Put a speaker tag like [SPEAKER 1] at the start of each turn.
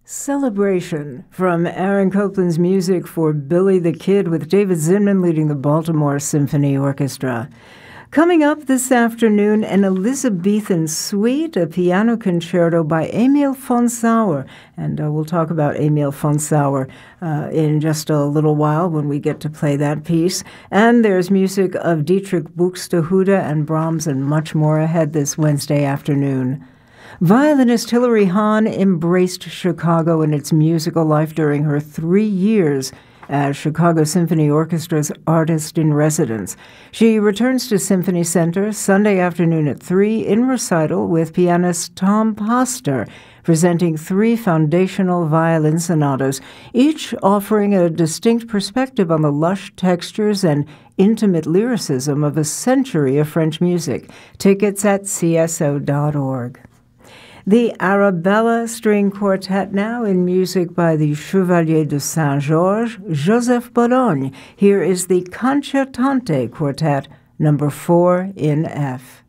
[SPEAKER 1] Celebration from Aaron Copland's music for Billy the Kid with David Zinman leading the Baltimore Symphony Orchestra. Coming up this afternoon, an Elizabethan suite, a piano concerto by Emil von Sauer. And we'll talk about Emil von Sauer in just a little while when we get to play that piece. And there's music of Dietrich Buxtehude and Brahms and much more ahead this Wednesday afternoon. Violinist Hilary Hahn embraced Chicago and its musical life during her 3 years as Chicago Symphony Orchestra's artist-in-residence. She returns to Symphony Center Sunday afternoon at 3 in recital with pianist Tom Poster, presenting 3 foundational violin sonatas, each offering a distinct perspective on the lush textures and intimate lyricism of a century of French music. Tickets at cso.org. The Arabella String Quartet now in music by the Chevalier de Saint-Georges, Joseph Bologne. Here is the Concertante Quartet, number 4 in F.